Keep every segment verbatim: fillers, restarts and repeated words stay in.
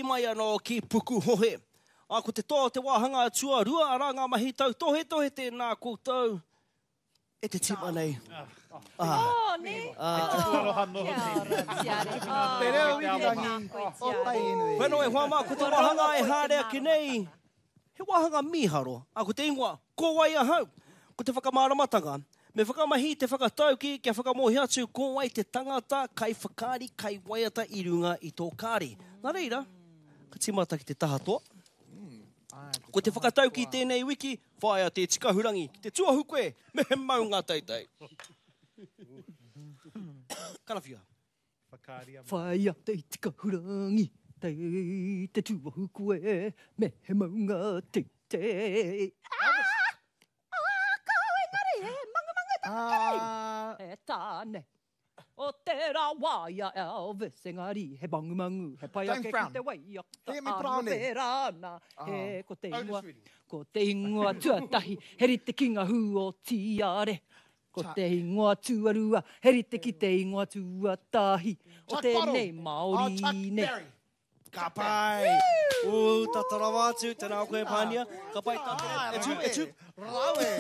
i mai anō ki puku hohe. A ko te toa te wāhanga atua, rua ara ngā mahi tau, tohe tohe tēnā koutou. E te tima nei. Oh, ne? Te reo wikirangi o tai inu e. Whenua e whama, ko te wāhanga e hārea ki nei. He wāhanga miharo, a ko te ingoa, ko wai ahau. Ko te whakamāramatanga, me whakamahi te whakatau ki, kia whakamohi atu, ko wai te tangata kai whakaari, kai waiata i runga i tō kāri. Nā reira, ka timata ki te tahatoa. Ko te whakatau ki tēnei wiki, whaia te tikahurangi, ki te tuahu koe, me he mau ngā teitei. Karawhia. Whaia te tikahurangi, tei te tuahu koe, me he mau ngā teitei. Kawe ngare, he manga manga takai. He tāne. O te rā waia Elvis, engari, he bangu mangu, he pai ake ki te waiata, aro pērāna, he ko te ingoa, ko te ingoa tuatahi, heri te kinga hu o tiare, ko te ingoa tuarua, heri te ki te ingoa tuatahi, o te nei Māori ne. Ka pai! O, tatara wātu, tēnā koe pānia, ka pai tātere, e tū, e tū. Rawe!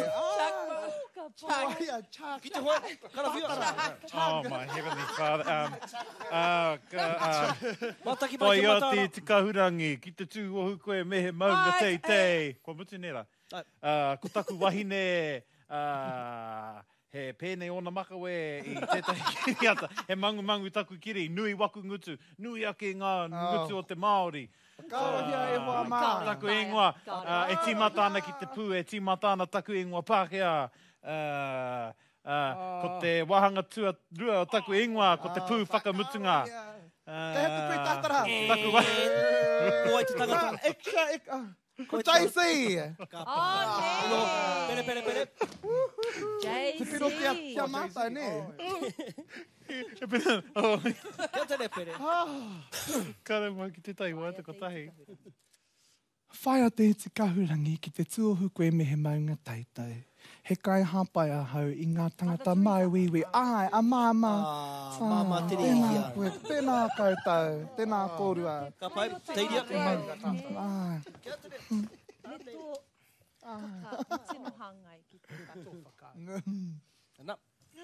Ki te hoa, karawhia. Oh, my heavenly Father. Um, uh, uh, Mataki Pai mai te o matara. te tikahurangi, ki te tūohu koe me he maunga teitei. Kua mutu nera. Uh, ko taku wahine, uh, he pēnei ona makawe i tētahi kiriata. He mangu mangu taku kiri, nui waku ngutu, nui ake ngā ngutu o te Māori. Karawhia e hoa mā. Taku ingoa, uh, e timatana ki te pū, e timatana taku ingoa Pākehā. Uh, uh, ko te wahanga tua rua o taku ingoa, ko te pū whakamutunga. Te hepu pui tātara. Taku wa... Ko ai te tangata. Eksha, ek... Ko J C. Oh, ne. Pere, pere, pere. J Te piro kia, C. kia mātai, ne? E pena, oh, Kia tere pere. kare mai ki te tai wata ko tahi. Whaia te te kahurangi ki te tuohu koe me he maunga taitai. He kai hapai a hau i ngā tangata mai wiwi. Ai, a māma. Ah, māma te rehia. Tēnā koe, tēnā koutou, tēnā kōrua. Ka pai, teiria. Ai. Me tō whaka tino hangai ki te whaka. Nā,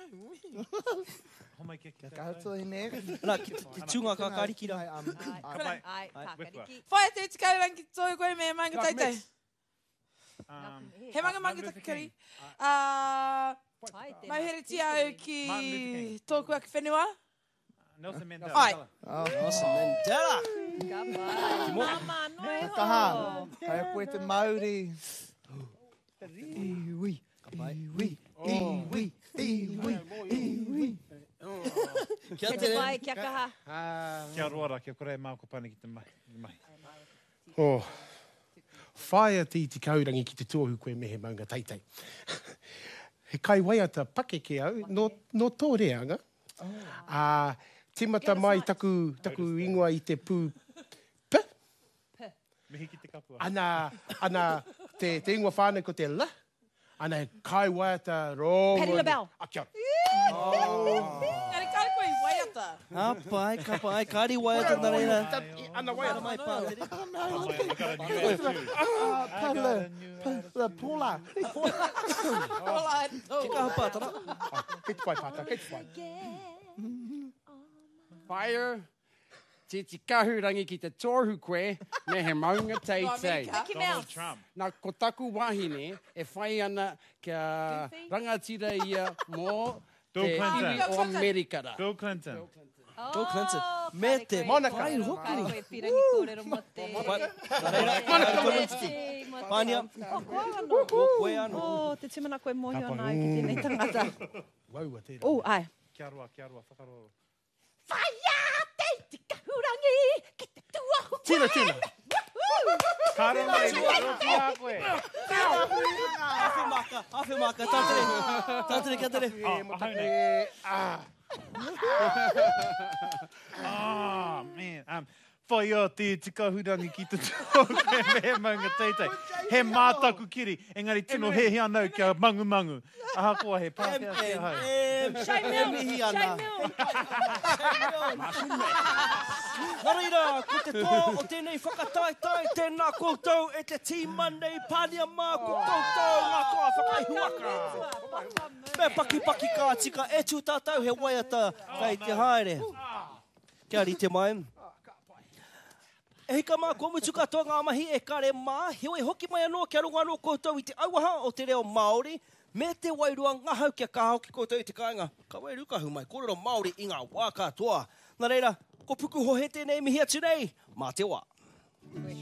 Homai kia kia. Ka hautua i ne. nā, ki ki tūngā ka kariki rā. Kapai. Ai, kakariki. Whaia te tikahurangi toi koe me manga taitai. Um, He manga manga takari. Uh, Ai, tēnā. Mai here ti au ki Martin Luther King. tōku ake whenua. Nelson Mandela. Ai. Nelson Mandela. Ka pai. Mama, noi ho. Kaha, kai a koe te Māori. Iwi, pai. iwi, iwi, iwi, iwi. Kia Kia te tere. pai, kia kaha. Kia roara, kia kore mau ko pane ki te mai. ki mai. Oh. Whaia te iti kaurangi ki te tuahu koe me he maunga teitei. He kai waiata pake ke au, no, no tō reanga. Oh. Uh, timata mai taku, taku ingoa i te pū P. Mihi ki te kapua. Ana, ana te, te ingoa whānau ko te L. Ana he kai waiata rongo. Patti LaBelle. Ah, kia. Nari kai koe i waiata. Ka pai, ka pai, kāri waiata nā reira. Ana waiata Mai pātere. I got a new one too. Pala, pala, pula. Ki kaha pātara. Kei te pai pātara, kei te pai. Fire, te te kahurangi ki te tōhu koe me he maunga teitei. Mickey Donald Mouse. Trump. Nā ko taku wahine e whai ana kia rangatira ia mō Bill te Clinton. iwi o Amerikara. Bill Clinton. Bill Clinton. Me te Monica. pai Kai hokuri. koe pirangi kōrero mo te... Nā reira, Pānia. Oh, koe anō. Ko koe anō. Oh, te timana koe mohi ana ki tēnei tangata. Waua tērā. Oh, ai. Kia roa, kia roa, whakaroa. Whaia te te kahurangi ki te tuahu. Tina, tina. Kāre mai, roti a koe. Awhi maka, awhi maka, tātere. Tātere, kia tere. Oh, ahau nei. Ah. Oh, man. Um, whai o te tikahurangi ki te tōku me he maunga teitei. He mātaku kiri, engari tino he hea nau kia mangu mangu. Aha koa he pāpea kia hau. E time. Shai E Milne. mihi Shai ana. Milne. Nā reira, ko te toa o tēnei whakataitai, tēnā koutou e te tīma nei pānia mā ko koutou ngā toa whakaihuaka. Me paki paki kā tika e tū tātou he waiata kai te haere. Kia rite mai. E hika mā kua mutu katoa ngā mahi e kare mā, heoi hoki mai anō kia runga anō koutou i te auaha o te reo Māori, me te wairua ngahau kia kāhau ki koutou i te kāinga. Ka wairu ka humai, kōrero Māori i ngā wā katoa. Nā reira, ko puku ho he tēnei mihi atu nei, mā te wā.